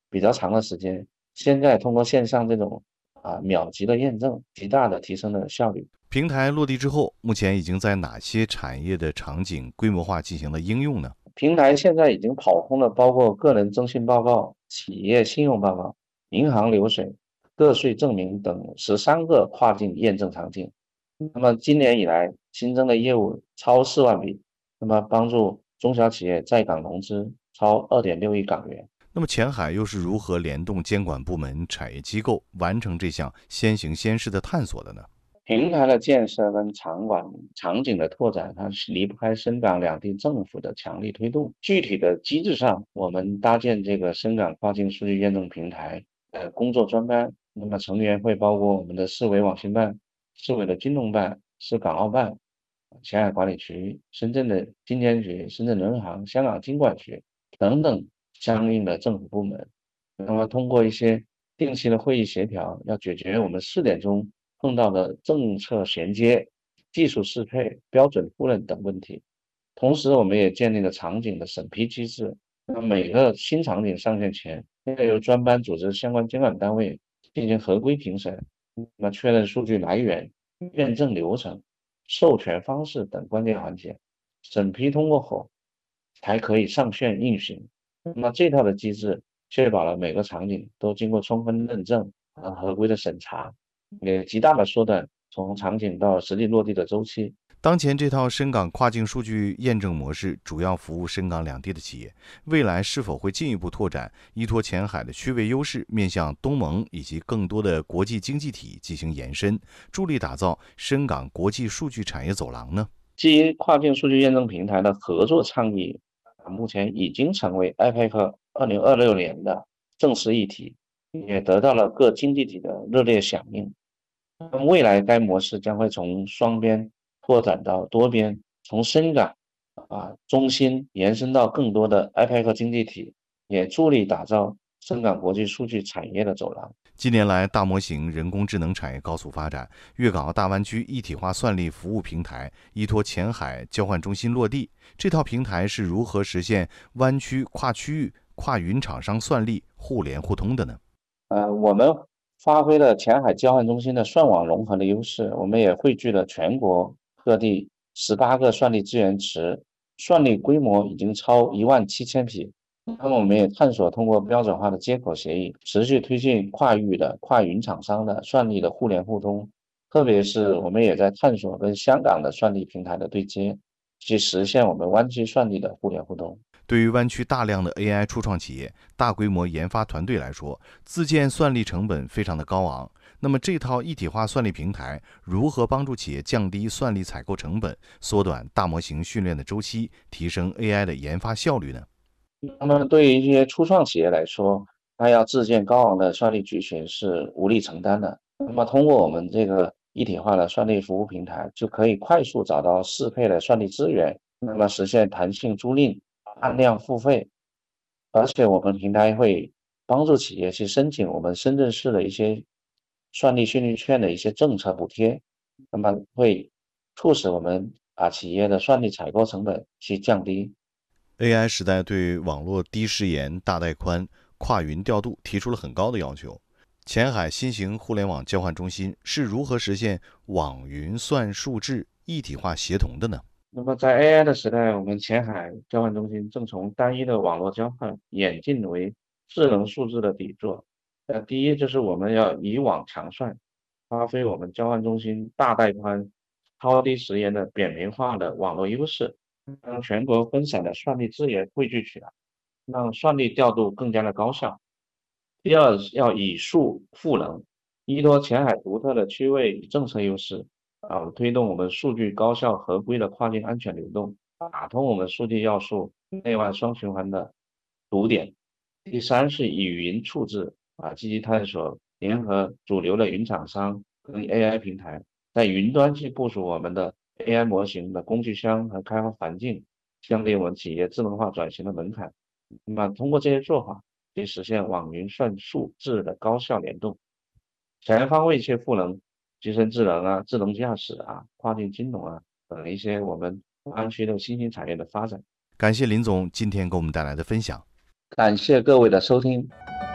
比较长的时间。现在通过线上这种秒级的验证，极大的提升了效率。 平台落地之后，目前已经在哪些产业的场景规模化进行了应用呢？ 平台现在已经跑通了包括个人征信报告、企业信用报告、银行流水、个税证明等13个跨境验证场景。那么今年以来新增的业务超4万笔，那么帮助中小企业在港融资超2.6亿港元。 那么前海又是如何联动监管部门、产业机构，完成这项先行先试的探索的呢？ 平台的建设跟场景的拓展，它是离不开深港两地政府的强力推动。具体的机制上，我们搭建这个深港跨境数据验证平台工作专班，那么成员会包括我们的市委网信办、市委的金融办、市港澳办、前海管理局、深圳的金监局、深圳轮行、香港经管局等等相应的政府部门。那么通过一些定期的会议协调，要解决我们试点中碰到的政策衔接、技术适配、标准互认等问题。同时，我们也建立了场景的审批机制。那每个新场景上线前，要由专班组织相关监管单位进行合规评审，那么确认数据来源、验证流程、授权方式等关键环节。审批通过后，才可以上线运行。那么这套的机制确保了每个场景都经过充分认证和合规的审查，也极大的缩短从场景到实际落地的周期。 当前这套深港跨境数据验证模式主要服务深港两地的企业，未来是否会进一步拓展依托前海的区位优势，面向东盟以及更多的国际经济体进行延伸，助力打造深港国际数据产业走廊呢？ 基于跨境数据验证平台的合作倡议，目前已经成为 IPEC 2026年的正式议题，也得到了各经济体的热烈响应。那么未来该模式将会从双边拓展到多边，从深港中心延伸到更多的 IPEC 经济体，也助力打造深港国际数据产业的走廊。 近年来，大模型人工智能产业高速发展，粤港澳大湾区一体化算力服务平台依托前海交换中心落地。这套平台是如何实现湾区跨区域、跨云厂商算力互联互通的呢？ 我们发挥了前海交换中心的算网融合的优势，我们也汇聚了全国各地18个算力资源池，算力规模已经超17000匹。那么我们也探索通过标准化的接口协议，持续推进跨域的跨云厂商的算力的互联互通。特别是我们也在探索跟香港的算力平台的对接，去实现我们湾区算力的互联互通。 对于湾区大量的 AI 初创企业、大规模研发团队来说，自建算力成本非常的高昂。那么这套一体化算力平台如何帮助企业降低算力采购成本，缩短大模型训练的周期，提升 AI 的研发效率呢？ 那么对于一些初创企业来说，它要自建高昂的算力集群是无力承担的。那么通过我们这个一体化的算力服务平台，就可以快速找到适配的算力资源，那么实现弹性租赁、按量付费。而且我们平台会帮助企业去申请我们深圳市的一些算力训练券的一些政策补贴，那么会促使我们把企业的算力采购成本去降低。 AI 时代对网络低时延、大带宽、跨云调度提出了很高的要求。前海新型互联网交换中心是如何实现网云算数智一体化协同的呢？ 那么在 AI 的时代，我们前海交换中心正从单一的网络交换演进为智能数字的底座。第一就是我们要以网强算，发挥我们交换中心大带宽、超低时延的扁平化的网络优势，让全国分散的算力资源汇聚起来，让算力调度更加的高效。第二，要以数赋能，依托前海独特的区位与政策优势，推动我们数据高效合规的跨境安全流动，打通我们数据要素内外双循环的堵点。第三是以云处置，积极探索联合主流的云厂商跟 AI 平台，在云端去部署我们的 AI 模型的工具箱和开发环境，降低我们企业智能化转型的门槛。那么通过这些做法，去实现网云算数智的高效联动，全方位去赋能集成智能智能驾驶跨境金融等一些我们湾区的新兴产业的发展。 感谢林总今天给我们带来的分享。 感谢各位的收听。